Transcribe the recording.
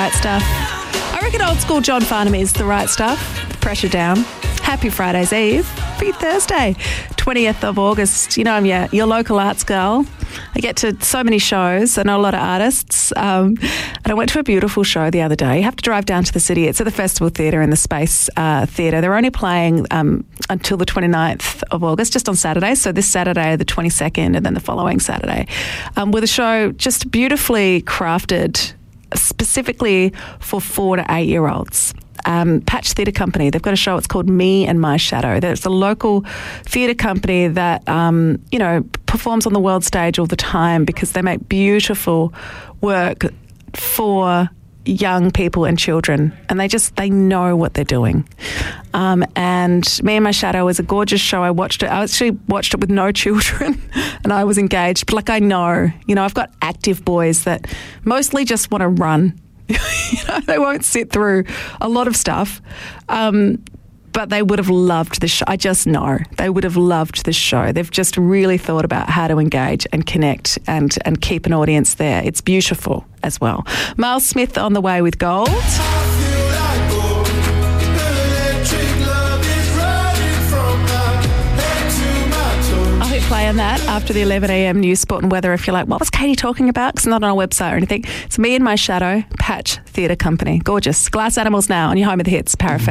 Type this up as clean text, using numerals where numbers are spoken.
right stuff. I reckon old school John Farnham is the right stuff. Pressure down. Happy Friday's Eve. Happy Thursday, 20th of August. You know I'm your local arts girl. I get to so many shows. I know a lot of artists. And I went to a beautiful show the other day. You have to drive down to the city. It's at the Festival Theatre in the Space Theatre. They're only playing until the 29th of August, just on Saturday. So this Saturday, the 22nd, and then the following Saturday. With a show just beautifully crafted specifically for 4 to 8 year olds. Patch Theatre Company, they've got a show, it's called Me and My Shadow. It's a local theatre company that, performs on the world stage all the time because they make beautiful work for young people and children, and they know what they're doing. And Me and My Shadow is a gorgeous show. I actually watched it with no children and I was engaged. But I know, I've got active boys that mostly just want to run. They won't sit through a lot of stuff, but they would have loved this show. I just know they would have loved this show. They've just really thought about how to engage and connect and keep an audience there. It's beautiful as well. Miles Smith on the way with Gold. Playing that after the 11 a.m. news, sport and weather. If you're like, what was Katie talking about? Because it's not on our website or anything. It's Me and My Shadow, Patch Theatre Company. Gorgeous. Glass Animals now on your home of the hits, Parafet.